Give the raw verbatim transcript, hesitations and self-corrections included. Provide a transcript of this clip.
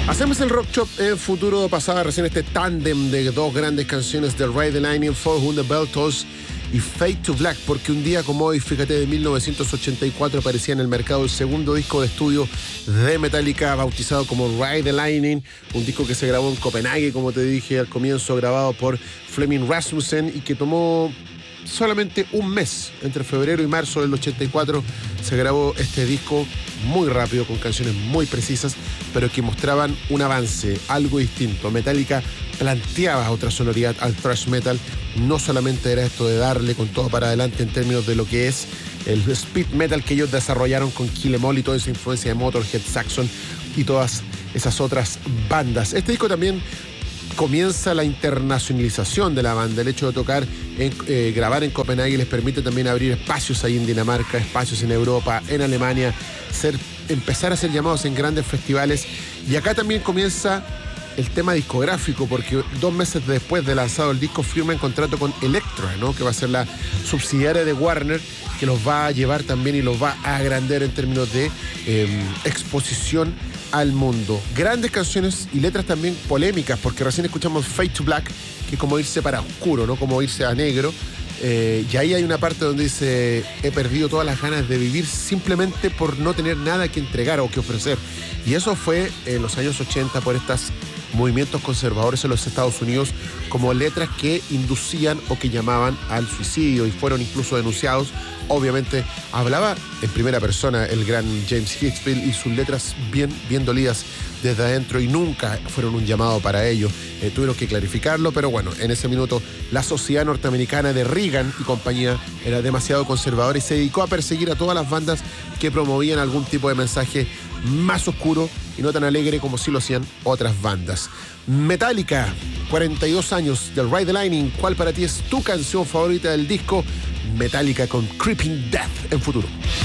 Hacemos el Rock Shop en Futuro. Pasaba recién este tándem de dos grandes canciones de Ride the Lightning, For Whom the Bell Tolls y Fade to Black, porque un día como hoy, fíjate, de mil novecientos ochenta y cuatro aparecía en el mercado el segundo disco de estudio de Metallica, bautizado como Ride the Lightning, un disco que se grabó en Copenhague, como te dije al comienzo, grabado por Flemming Rasmussen, y que tomó solamente un mes. Entre febrero y marzo del ochenta y cuatro se grabó este disco muy rápido, con canciones muy precisas, pero que mostraban un avance, algo distinto. Metallica planteaba otra sonoridad al thrash metal. No solamente era esto de darle con todo para adelante en términos de lo que es el speed metal que ellos desarrollaron con Kill 'Em All y toda esa influencia de Motorhead, Saxon y todas esas otras bandas. Este disco también comienza la internacionalización de la banda. El hecho de tocar, en, eh, grabar en Copenhague les permite también abrir espacios ahí en Dinamarca, espacios en Europa, en Alemania, ser, empezar a ser llamados en grandes festivales. Y acá también comienza el tema discográfico, porque dos meses después de lanzado el disco firman contrato con Elektra, ¿no? Que va a ser la subsidiaria de Warner, que los va a llevar también y los va a agrandar en términos de eh, exposición al mundo. Grandes canciones y letras también polémicas, porque recién escuchamos Fade to Black, que es como irse para oscuro, ¿no? Como irse a negro. Eh, y ahí hay una parte donde dice: he perdido todas las ganas de vivir simplemente por no tener nada que entregar o que ofrecer. Y eso fue en los años ochenta por estos movimientos conservadores en los Estados Unidos, como letras que inducían o que llamaban al suicidio, y fueron incluso denunciados. Obviamente hablaba en primera persona el gran James Hetfield, y sus letras bien, bien dolidas desde adentro, y nunca fueron un llamado para ello. Eh, tuvieron que clarificarlo, pero bueno, en ese minuto la sociedad norteamericana de Reagan y compañía era demasiado conservadora y se dedicó a perseguir a todas las bandas que promovían algún tipo de mensaje más oscuro y no tan alegre como sí lo hacían otras bandas. Metallica, cuarenta y dos años del Ride the Lightning. ¿Cuál para ti es tu canción favorita del disco? Metallica con Creeping Death en Futuro.